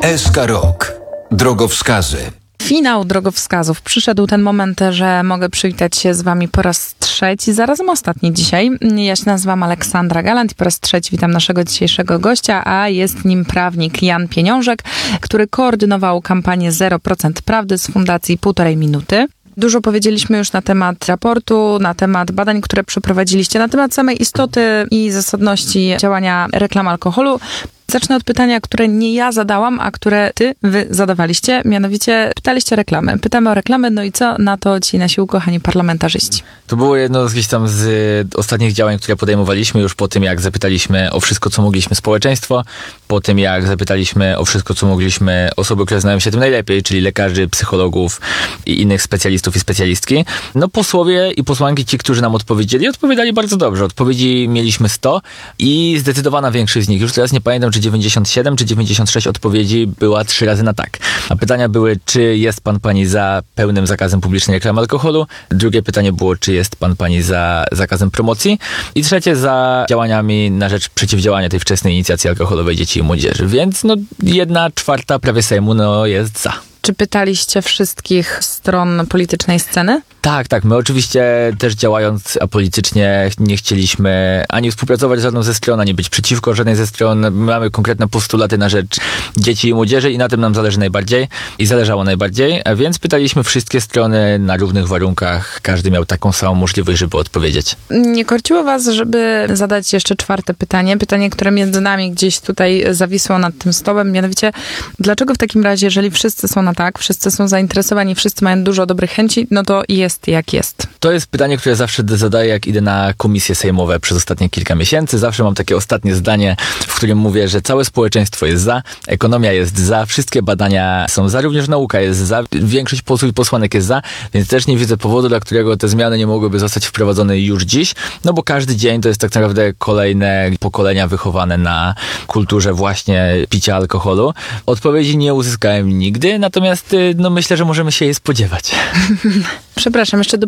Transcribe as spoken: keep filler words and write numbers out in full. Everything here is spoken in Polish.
S K Rok. Drogowskazy. Finał drogowskazów. Przyszedł ten moment, że mogę przywitać się z wami po raz trzeci, zarazem ostatni dzisiaj. Ja się nazywam Aleksandra Galant i po raz trzeci witam naszego dzisiejszego gościa, a jest nim prawnik Jan Pieniążek, który koordynował kampanię zero procent Prawdy z Fundacji Półtorej Minuty. Dużo powiedzieliśmy już na temat raportu, na temat badań, które przeprowadziliście, na temat samej istoty i zasadności działania reklam alkoholu. Zacznę od pytania, które nie ja zadałam, a które ty, wy zadawaliście. Mianowicie pytaliście o reklamy. Pytamy o reklamy, no i co na to ci nasi ukochani parlamentarzyści? To było jedno z gdzieś tam z ostatnich działań, które podejmowaliśmy już po tym, jak zapytaliśmy o wszystko, co mogliśmy społeczeństwo, po tym, jak zapytaliśmy o wszystko, co mogliśmy osoby, które znają się tym najlepiej, czyli lekarzy, psychologów i innych specjalistów i specjalistki. No posłowie i posłanki, ci, którzy nam odpowiedzieli, odpowiadali bardzo dobrze. Odpowiedzi mieliśmy sto i zdecydowana większość z nich, już teraz nie pamiętam, czy dziewięćdziesiąt siedem, czy dziewięćdziesiąt sześć odpowiedzi była trzy razy na tak. A pytania były, czy jest pan, pani za pełnym zakazem publicznej reklamy alkoholu? Drugie pytanie było, czy jest pan, pani za zakazem promocji? I trzecie, za działaniami na rzecz przeciwdziałania tej wczesnej inicjacji alkoholowej dzieci i młodzieży. Więc no jedna czwarta prawie Sejmu no jest za. Czy pytaliście wszystkich stron politycznej sceny? Tak, tak. My oczywiście też działając apolitycznie nie chcieliśmy ani współpracować z żadną ze stron, ani być przeciwko żadnej ze stron. Mamy konkretne postulaty na rzecz dzieci i młodzieży i na tym nam zależy najbardziej i zależało najbardziej, więc pytaliśmy wszystkie strony na równych warunkach. Każdy miał taką samą możliwość, żeby odpowiedzieć. Nie korciło was, żeby zadać jeszcze czwarte pytanie, pytanie, które między nami gdzieś tutaj zawisło nad tym stołem, mianowicie dlaczego w takim razie, jeżeli wszyscy są na tak, wszyscy są zainteresowani, wszyscy mają dużo dobrych chęci, no to jest jak jest. To jest pytanie, które zawsze zadaję, jak idę na komisje sejmowe przez ostatnie kilka miesięcy. Zawsze mam takie ostatnie zdanie, w którym mówię, że całe społeczeństwo jest za, ekonomia jest za, wszystkie badania są za, również nauka jest za, większość posłów i posłanek jest za, więc też nie widzę powodu, dla którego te zmiany nie mogłyby zostać wprowadzone już dziś, no bo każdy dzień to jest tak naprawdę kolejne pokolenia wychowane na kulturze właśnie picia alkoholu. Odpowiedzi nie uzyskałem nigdy, natomiast no myślę, że możemy się jej spodziewać. Przepraszam, jeszcze do